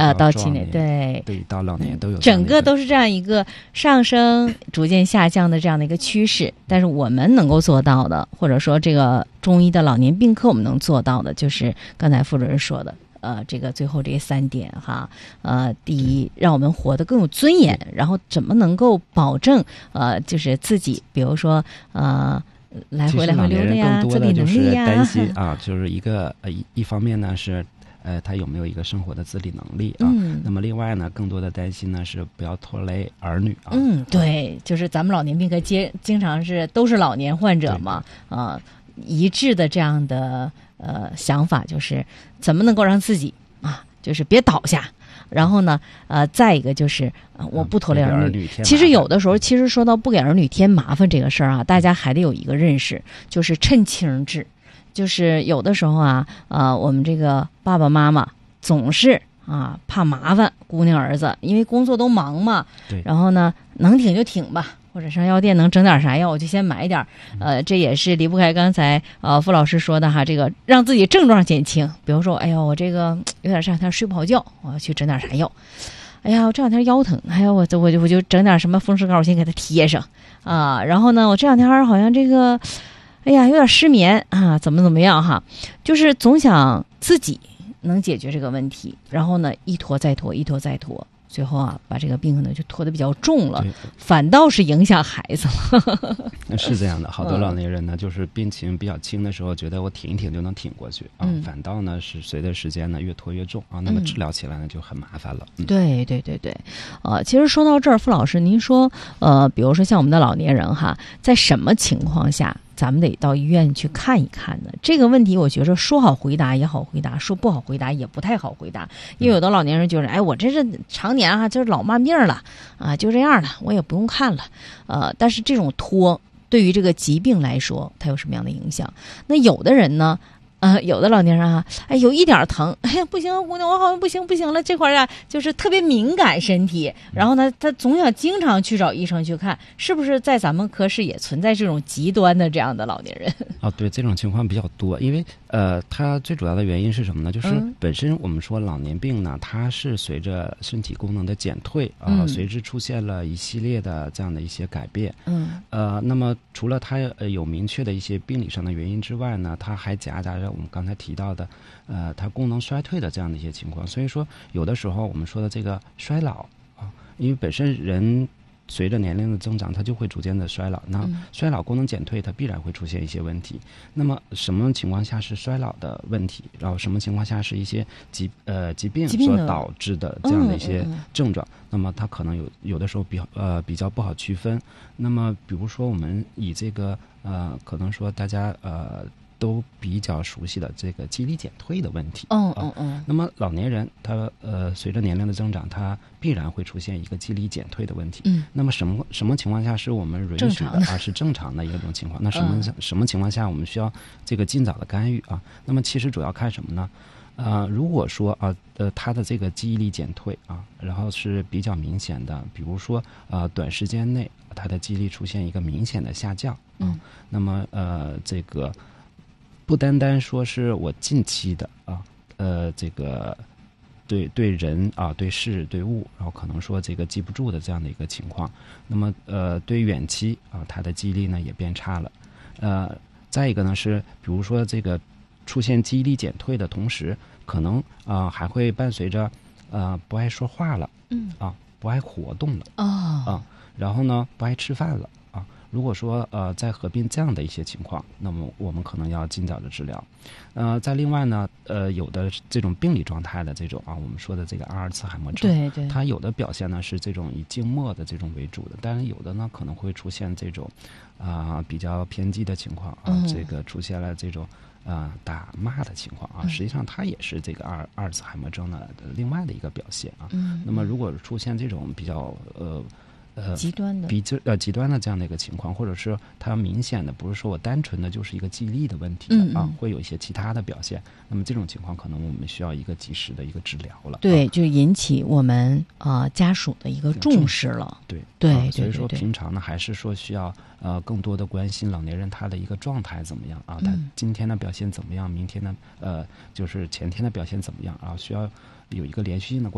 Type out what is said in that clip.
到青年，对对，到老年都有整个都是这样一个上升逐渐下降的这样的一个趋势。但是我们能够做到的，或者说这个中医的老年病科我们能做到的，就是刚才副主任说的这个最后这3点哈。第一，让我们活得更有尊严，然后怎么能够保证就是自己比如说来回溜的呀，自理能力呀， 担心啊，就是一方面呢是他有没有一个生活的自理能力啊？那么另外呢，更多的担心呢是不要拖累儿女啊。 对，就是咱们老年病科经常都是老年患者嘛，一致的这样的想法就是怎么能够让自己就是别倒下。然后呢，再一个就是我不拖累儿女。其实有的时候，说到不给儿女添麻烦这个事儿啊，大家还得有一个认识，就是趁轻治。就是有的时候我们这个爸爸妈妈总是怕麻烦姑娘儿子，因为工作都忙嘛。 对。 然后呢，能挺就挺吧。或者上药店能整点啥药，我就先买点。这也是离不开刚才傅老师说的哈，这个让自己症状减轻。比如说，哎呦，我这个有点这两天睡不好觉，我要去整点啥药。哎呀，我这两天腰疼，哎呀，我就整点什么风湿膏，我先给它贴上然后呢，我这两天好像这个，哎呀，有点失眠怎么样哈，就是总想自己能解决这个问题，然后呢，一拖再拖，最后把这个病可能就拖得比较重了，反倒是影响孩子了。 是这样的，好多老年人呢，就是病情比较轻的时候，觉得我挺一挺就能挺过去反倒呢是随着时间呢越拖越重那么治疗起来呢就很麻烦了。 对，其实说到这儿，傅老师，您说比如说像我们的老年人在什么情况下咱们得到医院去看一看呢？这个问题我觉着说好回答也好回答，说不好回答也不太好回答。因为有的老年人就是我这是常年就是老慢病了就这样了，我也不用看了。但是这种拖对于这个疾病来说它有什么样的影响？那有的人呢有的老年人有一点疼，哎呀不行姑娘，我好像不行了，这块就是特别敏感身体，然后呢他总想经常去找医生去看，是不是在咱们科室也存在这种极端的这样的老年人？ 对，这种情况比较多。因为它最主要的原因是什么呢？就是本身我们说老年病呢，它是随着身体功能的减退随之出现了一系列的这样的一些改变。那么除了它有明确的一些病理上的原因之外呢，它还夹杂着我们刚才提到的它功能衰退的这样的一些情况。所以说有的时候我们说的这个衰老因为本身人随着年龄的增长，它就会逐渐的衰老。那衰老功能减退，它必然会出现一些问题。那么什么情况下是衰老的问题？然后什么情况下是一些疾病所导致的这样的一些症状？那么它可能有的时候比较不好区分。那么比如说我们以这个可能说大家都比较熟悉的这个记忆力减退的问题。那么老年人他随着年龄的增长，他必然会出现一个记忆力减退的问题。那么什么情况下是我们允许的是正常的一种情况？那什么情况下我们需要这个尽早的干预那么其实主要看什么呢？如果说他的这个记忆力减退然后是比较明显的，比如说短时间内他的记忆力出现一个明显的下降那么这个不单单说是我近期的这个对人对事对物，然后可能说这个记不住的这样的一个情况。那么对远期他的记忆力呢也变差了。再一个呢是比如说这个出现记忆力减退的同时，可能还会伴随着不爱说话了不爱活动了然后呢不爱吃饭了如果说再合并这样的一些情况，那么我们可能要尽早的治疗。再另外呢有的这种病理状态的这种我们说的这个阿尔茨海默症，对，它有的表现呢是这种以静默的这种为主的，但是有的呢可能会出现这种比较偏激的情况这个出现了这种打骂的情况实际上它也是这个阿尔茨海默症的另外的一个表现那么如果出现这种比较极端的这样的一个情况，或者是它明显的不是说我单纯的就是一个记忆力的问题会有一些其他的表现，那么这种情况可能我们需要一个及时的一个治疗了。 对，就引起我们家属的一个重视了。对， 所以说平常呢还是说需要更多的关心老年人他的一个状态怎么样他今天的表现怎么样，明天呢就是前天的表现怎么样需要有一个连续性的关